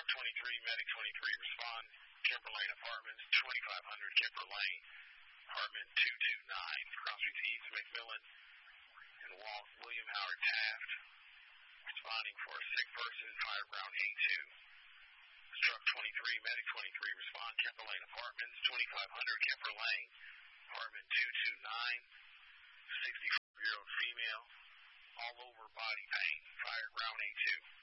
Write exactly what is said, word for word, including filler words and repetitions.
twenty-three, Medic twenty-three, respond. Kemper Lane Apartments, twenty-five hundred Kemper Lane, apartment two two nine, cross streets East McMillan and Walt William Howard Taft, responding for a sick person, fire ground eight two. Struck twenty-three, Medic twenty-three, respond. Kemper Lane Apartments, twenty-five hundred Kemper Lane, apartment two two nine, sixty-four-year-old female, all over body pain, fire ground eight two.